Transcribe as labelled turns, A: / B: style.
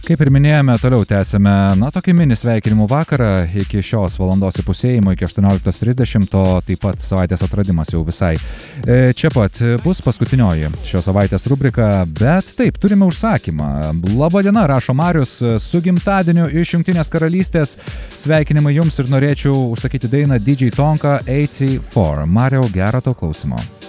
A: Kaip ir minėjome, toliau tęsime, tokį mini sveikinimų vakarą iki šios valandos įpusėjimo, iki 18:30, o taip pat savaitės atradimas jau visai. Čia pat bus paskutinioji šios savaitės rubrika, bet taip, turime užsakymą. Labadiena, rašo Marius, su gimtadieniu iš Jungtinės karalystės. Sveikinimai jums ir norėčiau užsakyti dainą DJ Tonka 84. Mariau, gero tau klausimo.